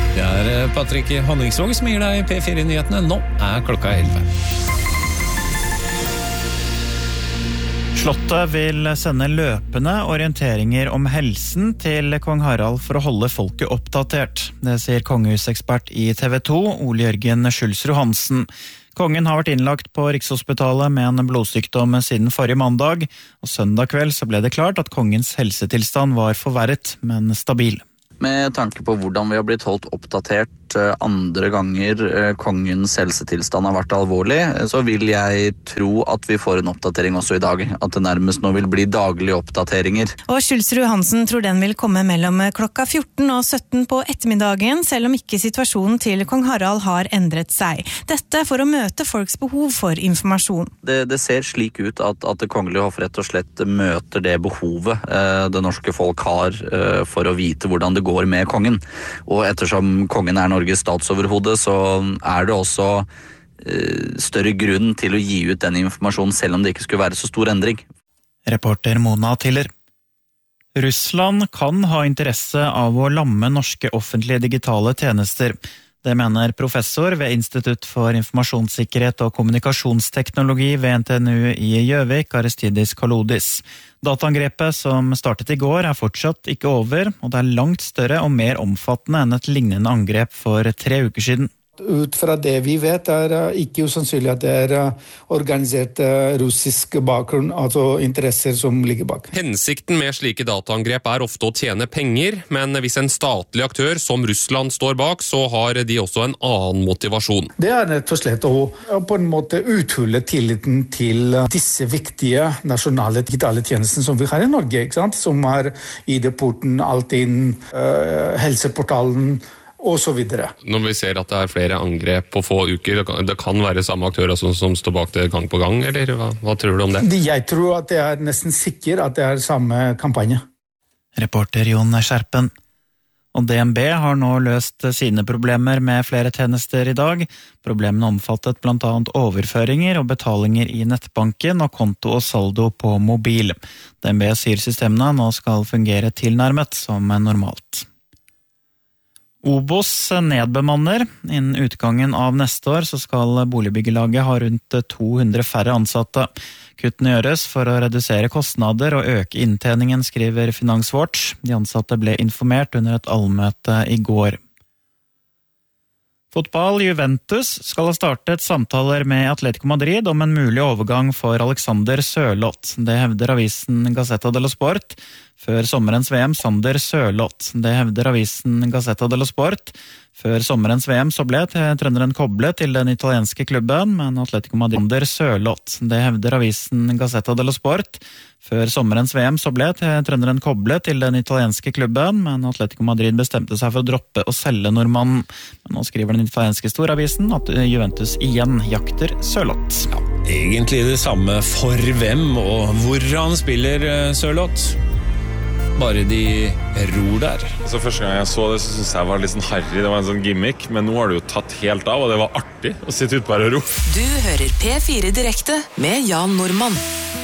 Det Patrick Honningsvåg som gir deg P4-nyhetene. Nå klokka 11. Slottet vil sende løpende orienteringer om helsen til kong Harald for å holde folket oppdatert. Det sier kongehusekspert i TV 2, Ole Jørgen Schulsrud Hansen. Kongen har vært innlagt på Rikshospitalet med en blodsykdom siden forrige mandag, og søndag kveld så ble det klart at kongens helsetilstand var forverret, men stabil. Med tanke på hvordan vi har blitt holdt oppdatert andre ganger kongens helsetilstand har vært alvorlig, så vil jeg tro at vi får en oppdatering også i dag. At det nærmest nå vil bli daglige oppdateringer. Og Schulsrud Hansen tror den vil komme mellom klokka 14 og 17 på ettermiddagen, selv om ikke situasjonen til kong Harald har endret seg. Dette for å møte folks behov for informasjon. Det ser slik ut at det kongelige hoff rett og slett møter det behovet det norske folk har for å vite hvordan det går med kongen. Og ettersom kongen Norges statsoverhode, så det også større grunn til å gi ut den informasjonen, selv om det ikke skulle være så stor endring. Reporter Mona Tiller. Russland kan ha interesse av å lamme norske offentlige digitale tjenester. Det mener professor ved Institutt for informasjonssikkerhet og kommunikasjonsteknologi ved NTNU i Gjøvik, Aristidis Kalodis. Dataangrepet som startet i går fortsatt ikke over, og det langt større og mer omfattende enn et lignende angrep for 3 uker siden. Ut fra det vi vet ikke usannsynlig at det organisert russisk bakgrunn, altså interesser som ligger bak. Hensikten med slike dataangrep ofte å tjene penger, men hvis en statlig aktør som Russland står bak, så har de også en annen motivasjon. Det rett og slett å på en måte uthulle tilliten til disse viktige nasjonale digitale tjenestene som vi har i Norge, ikke sant? Som ID-porten, Altinn, helseportalen, og så videre. Når vi ser at det flere angrep på få uker, det kan være samme aktører som står bak det gang på gang, eller hva tror du om det? Jeg tror at det nesten sikker at det samme kampanje. Reporter Jon Skjerpen. Og DNB har nå løst sine problemer med flere tjenester i dag. Problemene omfattet blant annet overføringer og betalinger i nettbanken og konto og saldo på mobil. DNB sier systemene nå skal fungere tilnærmet som normalt. Obos nedbemanner. Innen utgangen av neste år så skal boligbyggelaget ha rundt 200 færre ansatte. Kuttene gjøres for å redusere kostnader og øke inntjeningen, skriver Finanswatch. De ansatte ble informert under et allmøte i går. Fotball Juventus skal ha startet samtaler med Atletico Madrid om en mulig overgang for Alexander Sørloth. Det hevder avisen Gazzetta dello Sport. Før sommerens VM, Sander Sørloth. Det hevder avisen Gazzetta dello Sport. Før sommerens VM så ble trønderen koblet til den italienske klubben, men Atletico Madrid Sander Sørloth. Det hevder avisen Gazzetta dello Sport. Før sommerens VM så ble trønderen koblet til den italienske klubben, men Atletico Madrid bestemte seg for å droppe å selge nordmannen. Men nå skriver den italienske storavisen at Juventus igjen jakter Sørloth. Ja, egentlig det samme for hvem og hvor han spiller Sørloth. Bare de ror der. Altså, første gang jeg så det, så synes jeg var litt sånn harry. Det var en sånn gimmick, men nå har det jo tatt helt av, og det var artig å sitte ut på her og ro. Du hører P4 direkte med Jan Normann.